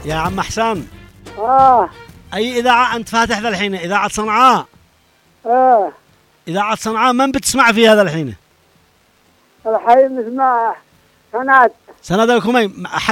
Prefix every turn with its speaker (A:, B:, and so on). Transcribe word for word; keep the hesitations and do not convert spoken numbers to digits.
A: يا عم حسن،
B: اه
A: أي إذاعة أنت فاتح ذا الحين؟ إذاعة صنعاء.
B: اه
A: إذاعة صنعاء من بتسمع فيها ذا الحين؟
B: الحين نسمع قناة
A: سند الكميم.